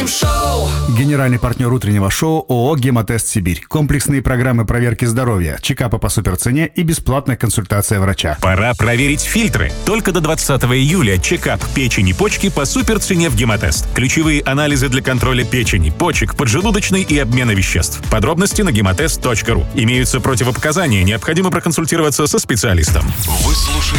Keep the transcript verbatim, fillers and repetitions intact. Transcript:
Генеральный партнер утреннего шоу ООО «Гемотест Сибирь». Комплексные программы проверки здоровья, чекапы по суперцене и бесплатная консультация врача. Пора проверить фильтры. Только до двадцатого июля чекап печени и почки по суперцене в «Гемотест». Ключевые анализы для контроля печени, почек, поджелудочной и обмена веществ. Подробности на гемотест точка ру. Имеются противопоказания, необходимо проконсультироваться со специалистом. Вы слушаете